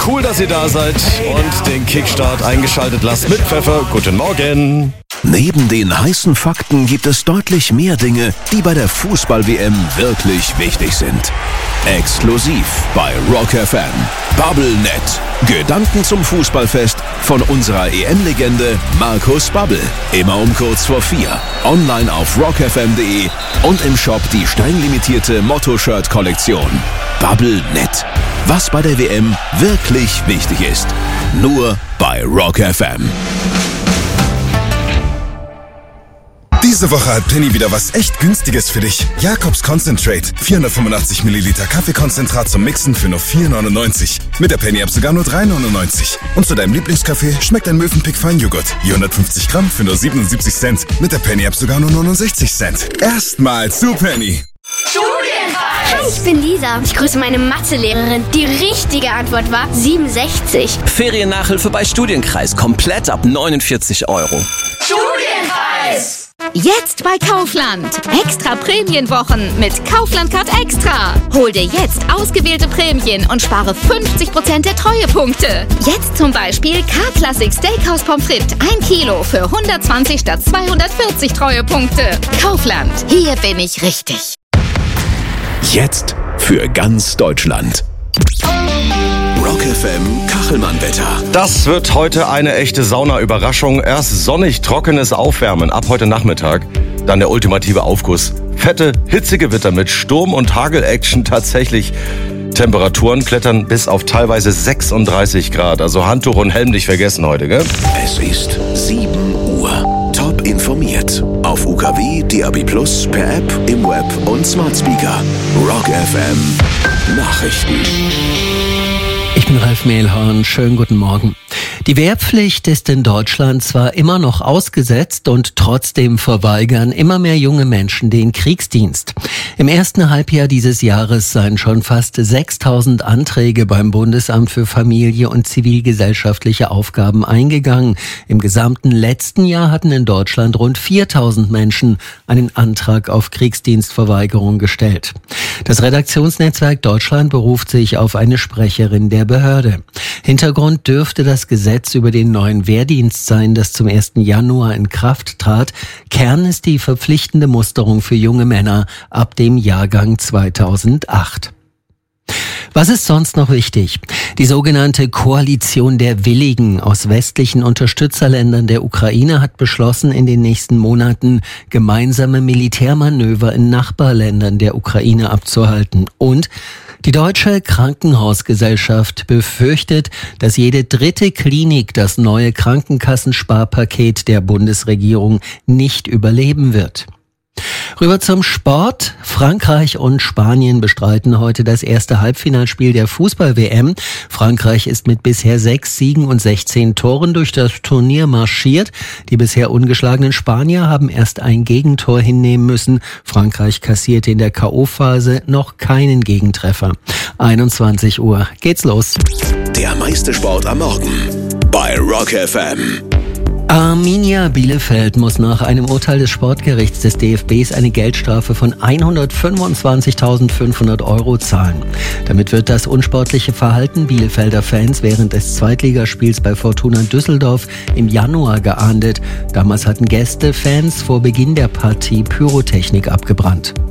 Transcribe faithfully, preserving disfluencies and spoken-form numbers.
Cool, dass ihr da seid und den Kickstart eingeschaltet lasst mit Pfeffer. Guten Morgen. Neben den heißen Fakten gibt es deutlich mehr Dinge, die bei der Fußball-W M wirklich wichtig sind. Exklusiv bei Rock F M. BubbleNet. Gedanken zum Fußballfest von unserer E M-Legende Markus Babbel. Immer um kurz vor vier. Online auf rock f m punkt d e und im Shop die streng limitierte Motto-Shirt-Kollektion. BubbleNet. Was bei der W M wirklich wichtig ist. Nur bei Rock F M. Diese Woche hat Penny wieder was echt Günstiges für dich. Jakobs Concentrate. vierhundertfünfundachtzig Milliliter Kaffeekonzentrat zum Mixen für nur vier neunundneunzig. Mit der Penny-App sogar nur drei neunundneunzig. Und zu deinem Lieblingskaffee schmeckt ein Mövenpick Feinjoghurt. vierhundertfünfzig Gramm für nur siebenundsiebzig Cent. Mit der Penny-App sogar nur neunundsechzig Cent. Erstmal zu Penny. Studienreis! Hi, ich bin Lisa. Ich grüße meine Mathelehrerin. Die richtige Antwort war siebenundsechzig. Feriennachhilfe bei Studienkreis. Komplett ab neunundvierzig Euro. Studienreis! Jetzt bei Kaufland. Extra Prämienwochen mit Kaufland Card Extra. Hol dir jetzt ausgewählte Prämien und spare fünfzig Prozent der Treuepunkte. Jetzt zum Beispiel K-Classic Steakhouse Pommes frites. ein Kilo für hundertzwanzig statt zweihundertvierzig Treuepunkte. Kaufland. Hier bin ich richtig. Jetzt für ganz Deutschland. Rock F M Kachelmann-Wetter. Das wird heute eine echte Sauna-Überraschung. Erst sonnig trockenes Aufwärmen ab heute Nachmittag. Dann der ultimative Aufguss. Fette, hitzige Gewitter mit Sturm- und Hagel-Action. Tatsächlich Temperaturen klettern bis auf teilweise sechsunddreißig Grad. Also Handtuch und Helm nicht vergessen heute, gell? Es ist sieben Uhr. Top informiert. Auf U K W, D A B plus, per App, im Web und Smart Speaker. Rock F M Nachrichten. Ich bin Ralf Mehlhorn. Schönen guten Morgen. Die Wehrpflicht ist in Deutschland zwar immer noch ausgesetzt und trotzdem verweigern immer mehr junge Menschen den Kriegsdienst. Im ersten Halbjahr dieses Jahres seien schon fast sechstausend Anträge beim Bundesamt für Familie und zivilgesellschaftliche Aufgaben eingegangen. Im gesamten letzten Jahr hatten in Deutschland rund viertausend Menschen einen Antrag auf Kriegsdienstverweigerung gestellt. Das Redaktionsnetzwerk Deutschland beruft sich auf eine Sprecherin der Behörde. Hintergrund dürfte das Gesetz über den neuen Wehrdienst sein, das zum ersten Januar in Kraft trat. Kern ist die verpflichtende Musterung für junge Männer ab dem Jahrgang zweitausendacht. Was ist sonst noch wichtig? Die sogenannte Koalition der Willigen aus westlichen Unterstützerländern der Ukraine hat beschlossen, in den nächsten Monaten gemeinsame Militärmanöver in Nachbarländern der Ukraine abzuhalten. Und die Deutsche Krankenhausgesellschaft befürchtet, dass jede dritte Klinik das neue Krankenkassensparpaket der Bundesregierung nicht überleben wird. Rüber zum Sport. Frankreich und Spanien bestreiten heute das erste Halbfinalspiel der Fußball-W M. Frankreich ist mit bisher sechs Siegen und sechzehn Toren durch das Turnier marschiert. Die bisher ungeschlagenen Spanier haben erst ein Gegentor hinnehmen müssen. Frankreich kassierte in der K O-Phase noch keinen Gegentreffer. einundzwanzig Uhr geht's los. Der meiste Sport am Morgen bei Rock F M. Arminia Bielefeld muss nach einem Urteil des Sportgerichts des D F Bs eine Geldstrafe von hundertfünfundzwanzigtausendfünfhundert Euro zahlen. Damit wird das unsportliche Verhalten Bielefelder Fans während des Zweitligaspiels bei Fortuna Düsseldorf im Januar geahndet. Damals hatten Gästefans vor Beginn der Partie Pyrotechnik abgebrannt.